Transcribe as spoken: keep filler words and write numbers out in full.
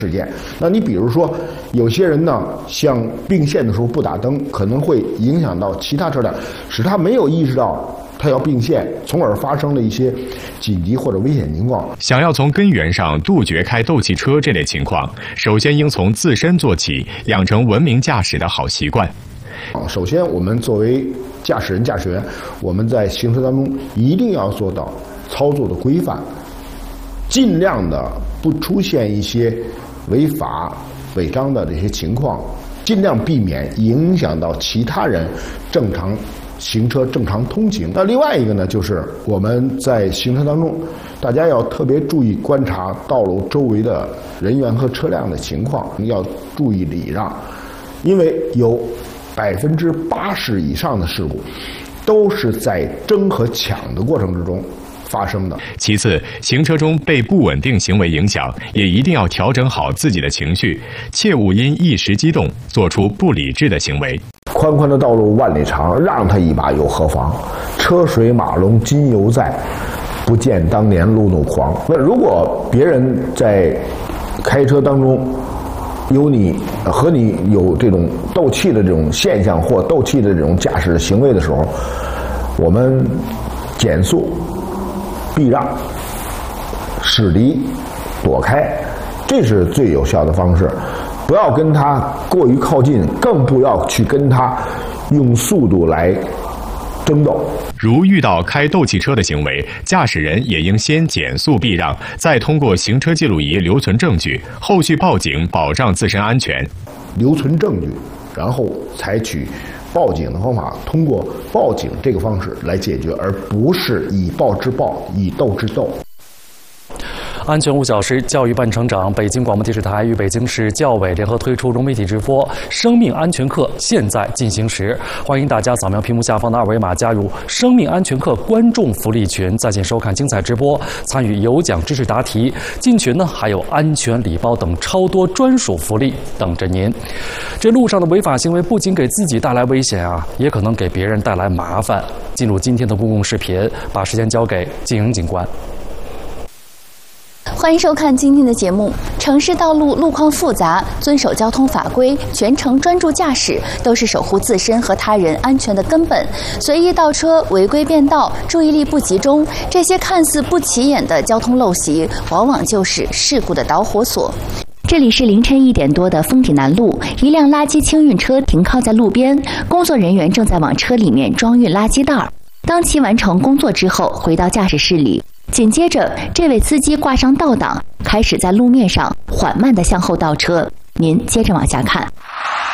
事件。那你比如说，有些人呢，像并线的时候不打灯，可能会影响到其他车辆，使他没有意识到他要并线，从而发生了一些紧急或者危险情况。 想要从根源上杜绝开斗气车这类情况，首先应从自身做起，养成文明驾驶的好习惯。 首先，我们作为驾驶人、驾驶员，我们在行车当中一定要做到操作的规范，尽量的不出现一些违法违章的这些情况，尽量避免影响到其他人正常行车、正常通行。那另外一个呢，就是我们在行车当中，大家要特别注意观察道路周围的人员和车辆的情况，要注意礼让，因为有百分之八十以上的事故都是在争和抢的过程之中发生的。 其次，行车中被不稳定行为影响，也一定要调整好自己的情绪，切勿因一时激动做出不理智的行为。 宽宽的道路万里长，让他一把又何妨？车水马龙今犹在，不见当年路怒狂。那如果别人在开车当中有你和你有这种斗气的这种现象或斗气的这种驾驶行为的时候，我们减速、避让、驶离、躲开，这是最有效的方式。不要跟他过于靠近，更不要去跟他用速度来争斗。 如遇到开斗气车的行为，驾驶人也应先减速避让，再通过行车记录仪留存证据，后续报警保障自身安全。 留存证据，然后采取报警的方法，通过报警这个方式来解决，而不是以暴制暴，以斗制斗。 安全五小时，教育伴成长。北京广播电视台与北京市教委联合推出融媒体直播生命安全课现在进行时，欢迎大家扫描屏幕下方的二维码加入生命安全课观众福利群，在线收看精彩直播，参与有奖知识答题。进群呢还有安全礼包等超多专属福利等着您。这路上的违法行为不仅给自己带来危险啊，也可能给别人带来麻烦。进入今天的公共视频，把时间交给静莹警官。 欢迎收看今天的节目。城市道路路况复杂，遵守交通法规，全程专注驾驶，都是守护自身和他人安全的根本。随意倒车、违规变道、注意力不集中，这些看似不起眼的交通陋习，往往就是事故的导火索。这里是凌晨一点多的丰体南路，一辆垃圾清运车停靠在路边，工作人员正在往车里面装运垃圾袋。当其完成工作之后，回到驾驶室里。紧接着，这位司机挂上倒档，开始在路面上缓慢地向后倒车。您接着往下看。